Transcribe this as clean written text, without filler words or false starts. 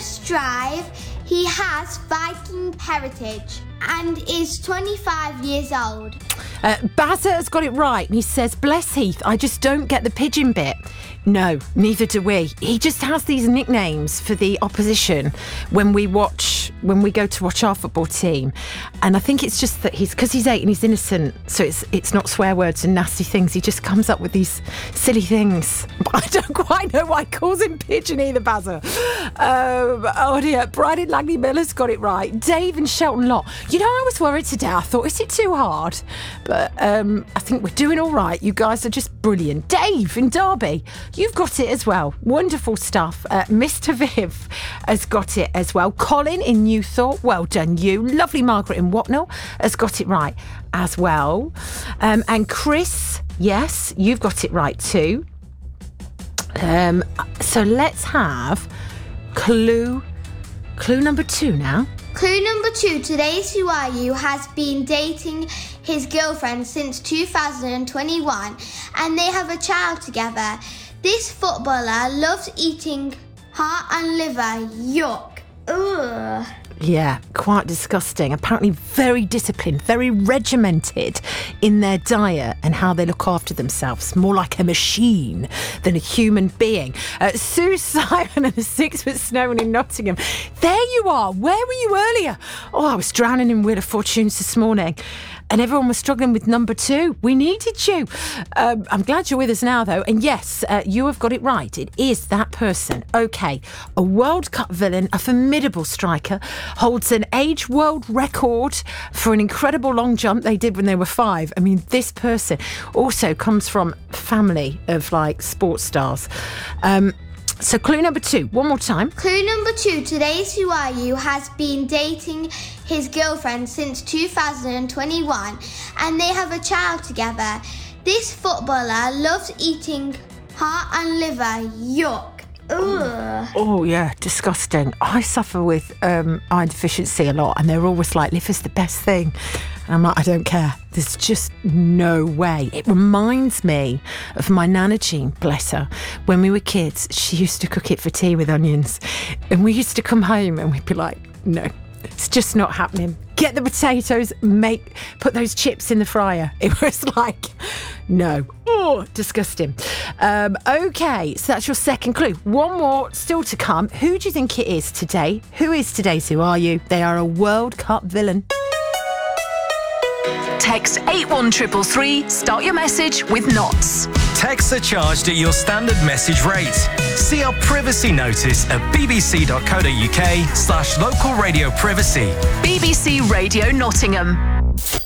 Lewis Drive. He has Viking heritage and is 25 years old. Bazza has got it right. And he says, bless Heath, I just don't get the pigeon bit. No, neither do we. He just has these nicknames for the opposition when we go to watch our football team. And I think it's just that because he's 8 and he's innocent, so it's not swear words and nasty things. He just comes up with these silly things. But I don't quite know why he calls him pigeon either, Bazza. Oh dear, Bridie Langley Miller's got it right. Dave and Shelton Lott. You know, I was worried today. I thought, is it too hard? But I think we're doing all right. You guys are just brilliant. Dave in Derby, you've got it as well. Wonderful stuff. Mr. Viv has got it as well. Colin in Newthorpe, well done you. Lovely Margaret in Watnell has got it right as well. And Chris, yes, you've got it right too. So let's have clue number 2 now. Clue number 2, today's Who Are You has been dating his girlfriend since 2021 and they have a child together. This footballer loves eating heart and liver. Yuck. Ugh. Yeah, quite disgusting. Apparently very disciplined, very regimented in their diet and how they look after themselves. More like a machine than a human being. Sue Simon and the 6 Foot Snowman in Nottingham. There you are. Where were you earlier? Oh, I was drowning in Wheel of Fortunes this morning. And everyone was struggling with number 2. We needed you. I'm glad you're with us now, though. And yes, you have got it right. It is that person. OK, a World Cup villain, a formidable striker, holds an age world record for an incredible long jump they did when they were 5. I mean, this person also comes from a family of, sports stars. So clue number 2, one more time. Clue number 2, today's Who Are You has been dating his girlfriend since 2021 and they have a child together. This footballer loves eating heart and liver. Yuck. Ugh. Oh, yeah, disgusting. I suffer with iron deficiency a lot and they're always like, liver's the best thing. And I'm like, I don't care. There's just no way. It reminds me of my Nana Jean, bless her. When we were kids, she used to cook it for tea with onions. And we used to come home and we'd be like, no, it's just not happening. Get the potatoes, put those chips in the fryer. It was like, no. Oh, disgusting. OK, so that's your second clue. One more still to come. Who do you think it is today? Who is today's Who Are You? They are a World Cup villain. Text 81333, start your message with NOTS. Texts are charged at your standard message rate. See our privacy notice at bbc.co.uk/local radio privacy. BBC Radio Nottingham.